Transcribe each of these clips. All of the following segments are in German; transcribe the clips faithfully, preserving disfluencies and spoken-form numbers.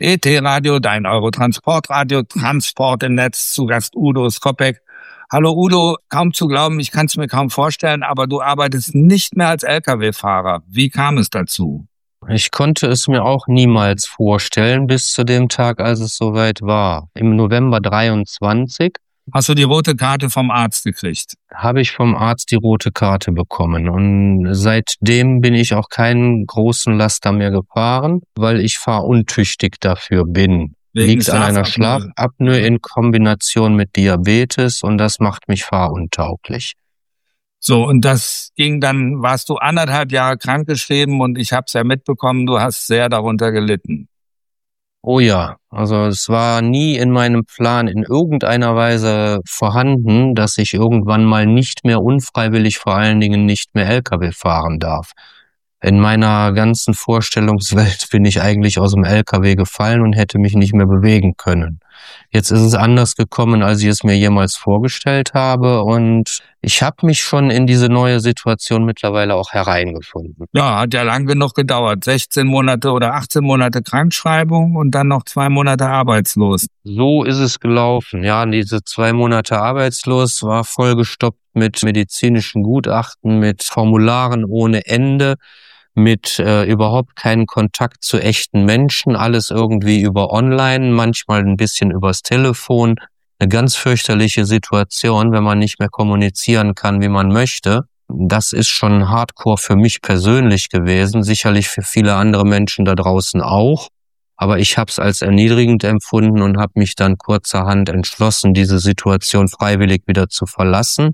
E T-Radio, dein Eurotransportradio, Transport im Netz, zu Gast Udo Skopek. Hallo Udo, kaum zu glauben, ich kann es mir kaum vorstellen, aber du arbeitest nicht mehr als L K W-Fahrer. Wie kam es dazu? Ich konnte es mir auch niemals vorstellen, bis zu dem Tag, als es soweit war. Im November dreiundzwanzig. Hast du die rote Karte vom Arzt gekriegt? Habe ich vom Arzt die rote Karte bekommen. Und seitdem bin ich auch keinen großen Laster mehr gefahren, weil ich fahruntüchtig dafür bin. Wegen Liegt an einer Schlafapnoe in Kombination mit Diabetes und das macht mich fahruntauglich. So, und das ging dann, warst du anderthalb Jahre krankgeschrieben und ich habe es ja mitbekommen, du hast sehr darunter gelitten. Oh ja, also es war nie in meinem Plan in irgendeiner Weise vorhanden, dass ich irgendwann mal nicht mehr unfreiwillig, vor allen Dingen nicht mehr L K W fahren darf. In meiner ganzen Vorstellungswelt bin ich eigentlich aus dem L K W gefallen und hätte mich nicht mehr bewegen können. Jetzt ist es anders gekommen, als ich es mir jemals vorgestellt habe und ich habe mich schon in diese neue Situation mittlerweile auch hereingefunden. Ja, hat ja lang genug gedauert. sechzehn Monate oder achtzehn Monate Krankschreibung und dann noch zwei Monate arbeitslos. So ist es gelaufen. Ja, diese zwei Monate arbeitslos war vollgestopft mit medizinischen Gutachten, mit Formularen ohne Ende, mit äh, überhaupt keinen Kontakt zu echten Menschen, alles irgendwie über online, manchmal ein bisschen übers Telefon. Eine ganz fürchterliche Situation, wenn man nicht mehr kommunizieren kann, wie man möchte. Das ist schon hardcore für mich persönlich gewesen, sicherlich für viele andere Menschen da draußen auch. Aber ich habe es als erniedrigend empfunden und habe mich dann kurzerhand entschlossen, diese Situation freiwillig wieder zu verlassen.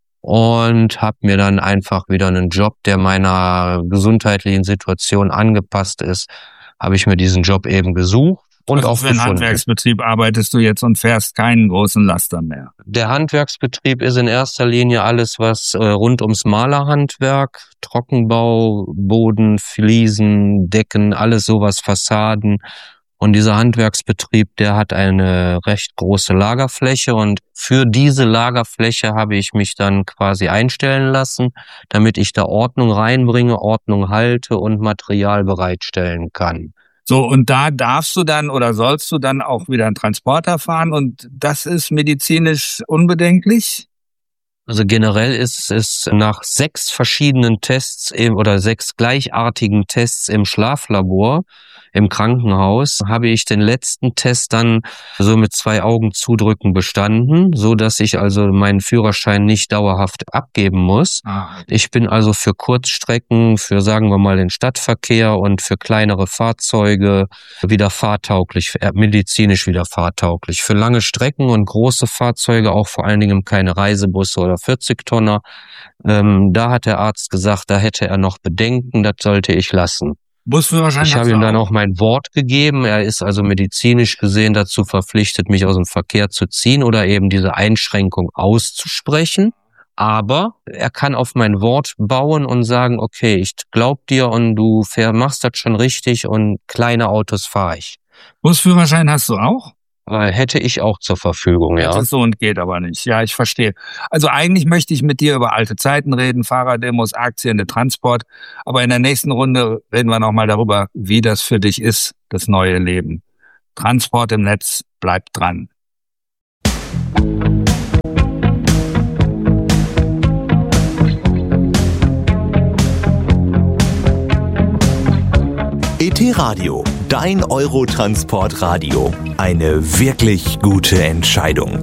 Und habe mir dann einfach wieder einen Job, der meiner gesundheitlichen Situation angepasst ist, habe ich mir diesen Job eben gesucht und also auch für einen gefunden. Handwerksbetrieb arbeitest du jetzt und fährst keinen großen Laster mehr? Der Handwerksbetrieb ist in erster Linie alles, was äh, rund ums Malerhandwerk, Trockenbau, Boden, Fliesen, Decken, alles sowas, Fassaden. Und dieser Handwerksbetrieb, der hat eine recht große Lagerfläche und für diese Lagerfläche habe ich mich dann quasi einstellen lassen, damit ich da Ordnung reinbringe, Ordnung halte und Material bereitstellen kann. So, und da darfst du dann oder sollst du dann auch wieder einen Transporter fahren und das ist medizinisch unbedenklich? Also generell ist es nach sechs verschiedenen Tests im, oder sechs gleichartigen Tests im Schlaflabor im Krankenhaus habe ich den letzten Test dann so mit zwei Augen zudrücken bestanden, so dass ich also meinen Führerschein nicht dauerhaft abgeben muss. Ah. Ich bin also für Kurzstrecken, für sagen wir mal den Stadtverkehr und für kleinere Fahrzeuge wieder fahrtauglich, äh, medizinisch wieder fahrtauglich. Für lange Strecken und große Fahrzeuge, auch vor allen Dingen keine Reisebusse oder vierzig Tonner, ähm, da hat der Arzt gesagt, da hätte er noch Bedenken, das sollte ich lassen. Busführerschein ich habe ihm dann auch mein Wort gegeben. Er ist also medizinisch gesehen dazu verpflichtet, mich aus dem Verkehr zu ziehen oder eben diese Einschränkung auszusprechen. Aber er kann auf mein Wort bauen und sagen, okay, ich glaub dir und du machst das schon richtig und kleine Autos fahre ich. Busführerschein hast du auch? Hätte ich auch zur Verfügung, ja. Das ist so und geht aber nicht. Ja, ich verstehe. Also eigentlich möchte ich mit dir über alte Zeiten reden, Fahrraddemos, Aktien, den Transport. Aber in der nächsten Runde reden wir nochmal darüber, wie das für dich ist, das neue Leben. Transport im Netz, bleibt dran. E T-Radio, dein Eurotransportradio. Eine wirklich gute Entscheidung.